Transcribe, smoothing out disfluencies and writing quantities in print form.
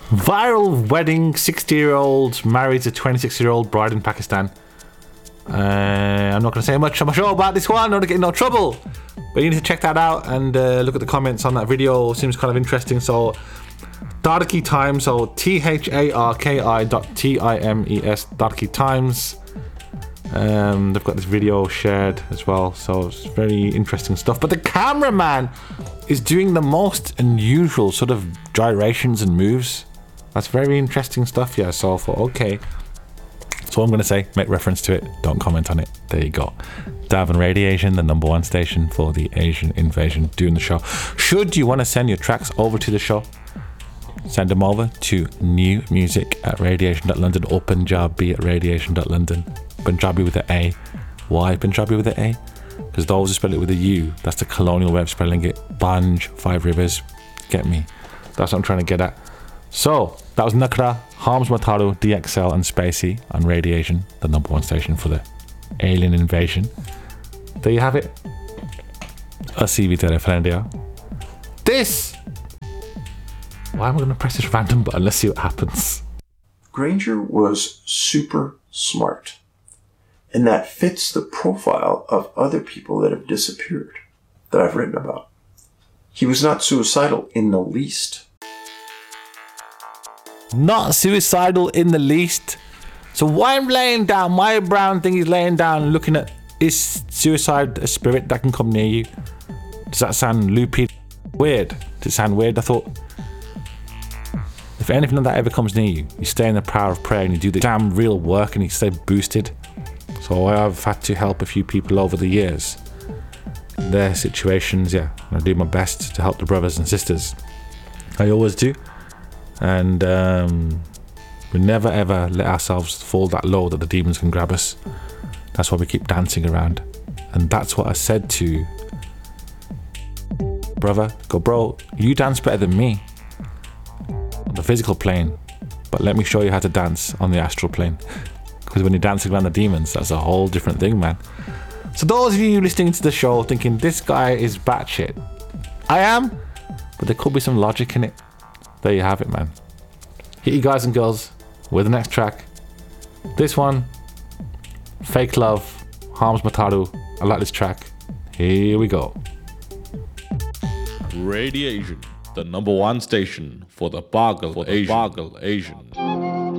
Viral wedding, 60-year-old marries a 26-year-old bride in Pakistan. I'm not going to say much, I'm sure, about this one. I don't want to get in no trouble. But you need to check that out and look at the comments on that video. Seems kind of interesting. So, Darki Times, so THARKI.TIMES, Darki Times. They've got this video shared as well, so it's very interesting stuff. But the cameraman is doing the most unusual sort of gyrations and moves. That's very interesting stuff, yeah. So I thought, okay. So what I'm going to say, make reference to it, don't comment on it. There you go. Davin Radio Asian, the #1 station for the Asian invasion, doing the show. Should you want to send your tracks over to the show, send them over to newmusic@radiation.london or Punjabi@radiation.london. Punjabi with an A. Why Punjabi with an A? Because those who spell it with a U, that's the colonial way of spelling it. Banj, 5 Rivers. Get me? That's what I'm trying to get at. So, that was Nakra, Harms Mataru, DXL and Spacey on Radiation, the #1 station for the alien invasion. There you have it. Assi vi tere friendia. This! Why am I going to press this random button? Let's see what happens. Granger was super smart. And that fits the profile of other people that have disappeared that I've written about. He was not suicidal in the least. Not suicidal in the least. So why I'm laying down, my brown thing is laying down looking at, is suicide a spirit that can come near you? Does that sound loopy? Weird? Does it sound weird? I thought, if anything like that ever comes near you, you stay in the power of prayer and you do the damn real work and you stay boosted. So I've had to help a few people over the years. Their situations, yeah. I do my best to help the brothers and sisters. I always do. And we never ever let ourselves fall that low that the demons can grab us. That's why we keep dancing around. And that's what I said to brother. Go, bro, you dance better than me on the physical plane, but let me show you how to dance on the astral plane. Because when you're dancing around the demons, that's a whole different thing, man. So those of you listening to the show thinking this guy is batshit, I am, but there could be some logic in it. There you have it, man. Hit you guys and girls with the next track. This one, Fake Love, Harms Mataru. I like this track. Here we go. Radiation, the #1 station for the Bargle Asian.